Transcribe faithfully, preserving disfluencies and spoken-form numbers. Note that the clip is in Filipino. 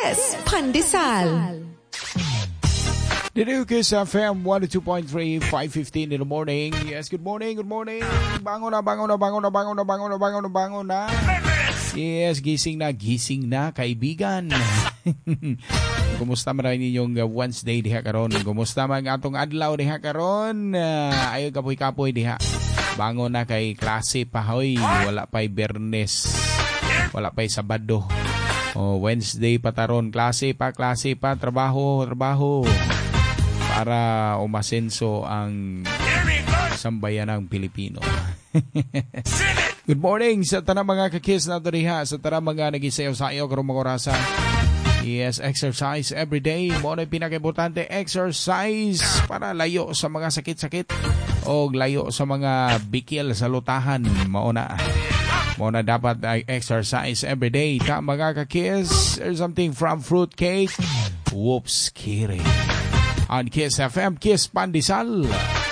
Kiss Pandesal. Dito Kiss F M one oh two point three, five fifteen in the morning. Yes, good morning, good morning. Bangon na, bangon na, bangon na, bangon na, bangon na, bangon na, bangon na. Yes, gising na, gising na, kaibigan. Kumusta man ninyong Wednesday diha karon? Kumusta man atong adlaw diha karon? Uh, ayo kapoy-kapoy diha. Bangon na kay klase pa hoy, wala pa'y Bernes. Wala pa'y Sabado. Oh, Wednesday pa taron, klase pa, klase pa, trabaho, trabaho. Para umasenso ang sambayanang Pilipino. Good morning sa tanang mga kakis na diha, sa tanang mga nagisayaw sa iyo karong mga orasa. Yes, exercise every day. Mo na pinaka-importante, exercise para layo sa mga sakit-sakit o layo sa mga bikil sa lutahan. Mo na. Mo na dapat ay exercise every day. Ta mga kakis, there's something from fruitcake. Whoops, kiri. On Kiss F M, Kiss Pandesal.